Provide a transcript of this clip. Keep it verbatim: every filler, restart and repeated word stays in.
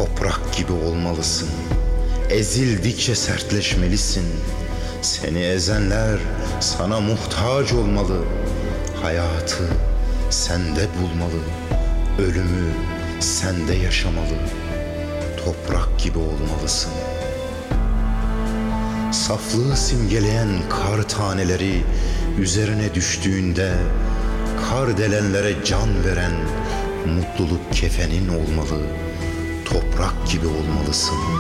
Toprak gibi olmalısın. Ezildikçe sertleşmelisin. Seni ezenler sana muhtaç olmalı. Hayatı sende bulmalı. Ölümü sende yaşamalı. Toprak gibi olmalısın. Saflığı simgeleyen kar taneleri üzerine düştüğünde kar delenlere can veren mutluluk kefenin olmalı. Toprak gibi olmalısın.